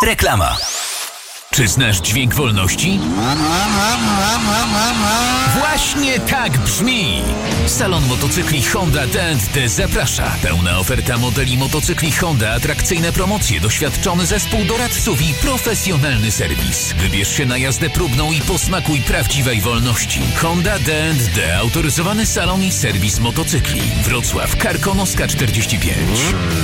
Reklama. Czy znasz dźwięk wolności? Właśnie tak brzmi! Salon motocykli Honda D&D zaprasza. Pełna oferta modeli motocykli Honda, atrakcyjne promocje, doświadczony zespół doradców i profesjonalny serwis. Wybierz się na jazdę próbną i posmakuj prawdziwej wolności. Honda D&D, autoryzowany salon i serwis motocykli. Wrocław, Karkonoska 45.